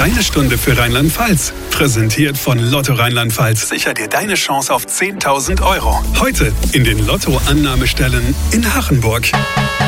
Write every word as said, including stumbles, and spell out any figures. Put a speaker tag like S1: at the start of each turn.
S1: Deine Stunde für Rheinland-Pfalz. Präsentiert von Lotto Rheinland-Pfalz. Sicher dir deine Chance auf zehntausend Euro. Heute in den Lotto-Annahmestellen in Hachenburg.